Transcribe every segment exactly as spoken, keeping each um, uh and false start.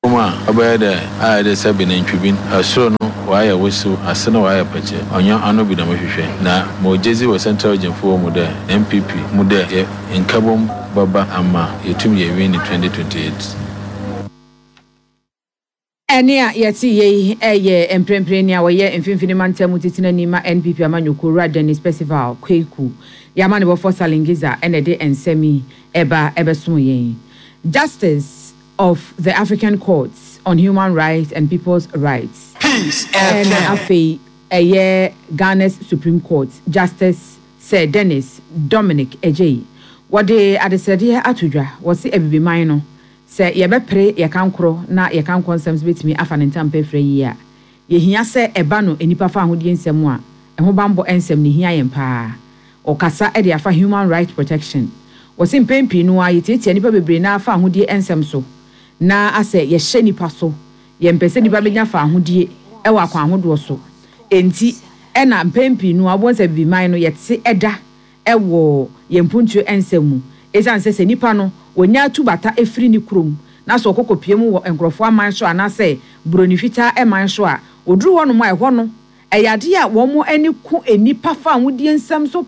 Uma abaya a da sabi na ntwibin aso no waya wusu asena waya pache onya ano bi na mahwehwe na mojezi wa Central Jemfo mu da M P P mu da nkabom baba ama yetum ye win twenty twenty-eight. Enia yeti ye eye empremprenia wo ye mfimfini mantamu titina ni ma N P P amanyoko ra Dennis Percival Kweku yama ne bo for Salingiza ene de ensemi eba ebeso yen Justice of the African Courts on Human Rights and People's Rights. Peace and afi eye Ghana's Supreme Court Justice Sir Dennis Dominic Ejei wode adesede atudwa wose ebibiman no se yebepre yekankro na yekanko nsɛm betimi afa ne ntampa frɛ yi a yehia se eba no enipa fa ahodie nsɛm a ɛho bambo nsɛm ne hia yɛn paa okasa e de afa human right protection wose mpempi no a yetiatia nipa bebre na afa ahodie nsɛm so na ase yehye nipa so yempese nipa benya fa ahodie e wa kwa ahodo so enti e na mpempi no abonsa bibiman no yete eda e wo yempuntu nsɛm mu esan se se nipa no wonya tubata efiri ni krom na so kokopie mu wo enkrofo aman so anase bronifita eman so a oduru ho no mo ehɔ no eyade a wo mo ani ku enipa fa ahudie nsam so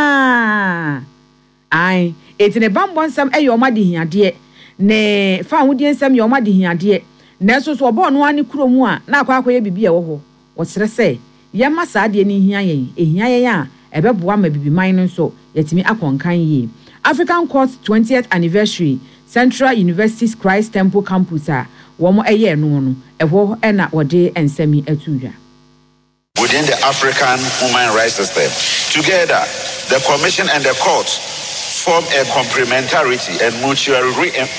pa ai etine bambo nsam eyo omade hiade ne fa ahudie nsam ye omade hiade na so so obo no ani krom a na akwa akwa ye bibia wo ho wo sere se ye masa ade ni hia yen ehia yen a ebeboa ma bibiman no so yetimi akonkan yi African Court's twentieth anniversary Central University's Christ Temple campus a womo eye no no eho e na wode ensemi atuwa. Within the African human rights system, together the Commission and the court form a complementarity and mutually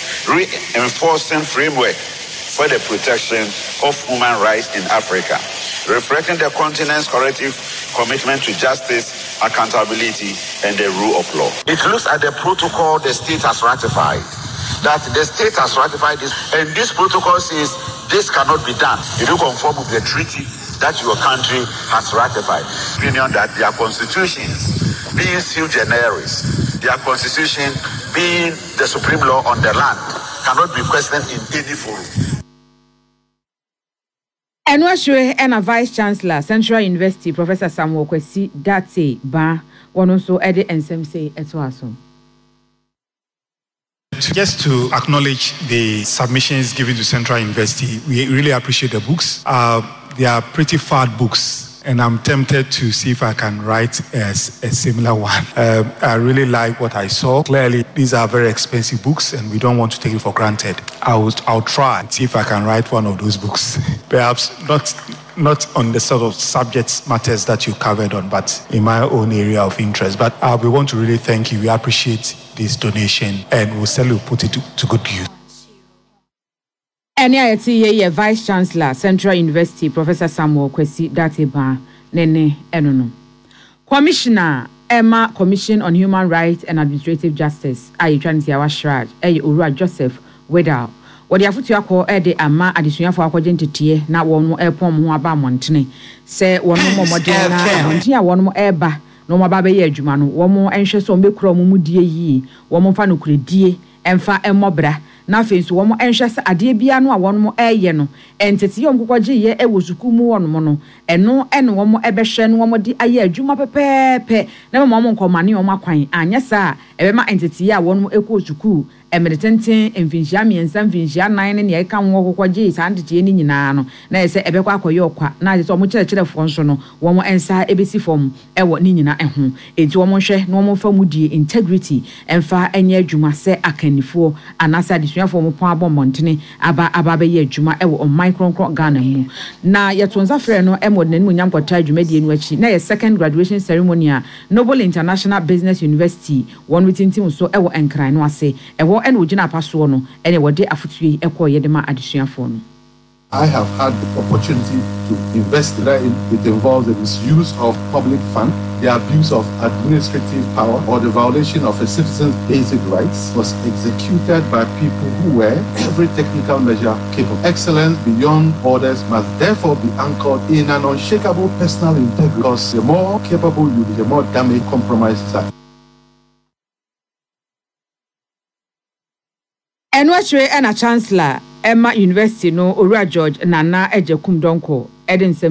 reinforcing framework for the protection of human rights in Africa, reflecting the continent's collective commitment to justice, accountability, and the rule of law. It looks at the protocol the state has ratified, that the state has ratified this, and this protocol says this cannot be done if you conform with the treaty that your country has ratified. Opinion that their constitutions, being sui generis, their constitution being the supreme law on the land, cannot be questioned in any forum. Enwashwe and a Vice Chancellor, Central University, Professor Samuel Kwesi Date Ba, one also Eddie and Semse Etwaso. Just to acknowledge the submissions given to Central University, we really appreciate the books. Uh, they are pretty fat books, and I'm tempted to see if I can write a, a similar one. Uh, I really like what I saw. Clearly, these are very expensive books, and we don't want to take it for granted. I'll, I'll try and see if I can write one of those books. Perhaps not not on the sort of subjects matters that you covered on, but in my own area of interest. But uh, we want to really thank you. We appreciate this donation, and we'll certainly put it to, to good use. N I T ye Vice Chancellor, Central University, Professor Samuel Kwesi Dateba Nene Enono. Commissioner Emma Commission on Human Rights and Administrative Justice, Ayi Transia Washraj, Ayi Urua Joseph Wedal. What the afutu akọ e de ama adesua fo akọ gentete na won mo epom ho aba montene se won mo modern na montene a won mo eba no mo ba be ye adwuma no won mo enhwe so mbekura mo mudie yi won mo fa no kuredie emfa emmobra na fe so won mo enhwe se ade bia no a won mo eye no entete yom kokogye ye e wosuku mu won mo no eno ene won mo ebehwe no won mo di aye adwuma pepepe na mo mo nkomane won akwan anya sa ebe ma entete ya won mo ekọ suku emeretenten enfinhia miensa enfinhia nine ne eka wo kokogye sandete ni nyina no na ese ebekwa akoye okwa na ase so mo kyerɛkyerɛfo nso no wo mo ensa ebesi fom ewo ni nyina eho enti wo mo hwɛ no mo fa mudie integrity emfa enye adwuma se akanifo anasa adesuafo mo pon abɔ montene aba aba be ye adwuma ewo on micro Ghana mu na yetonza frɛ no emod na mu nyam kwata adwumadie no achi na ye second graduation ceremony a Noble International Business University one witintim so ewo enkran no ase ewo ene ogina paso no ene wode afutue ekọ yedema adesuafo no. I have had the opportunity to invest in it. It involves the misuse of public funds, the abuse of administrative power, or the violation of a citizen's basic rights was executed by people who were every technical measure capable. Excellence beyond borders must therefore be anchored in an unshakable personal integrity, because the more capable you be, the more damage compromises are. Enwachwe and a chancellor Emma University no Owura George Nana Ejekum Donko Edinson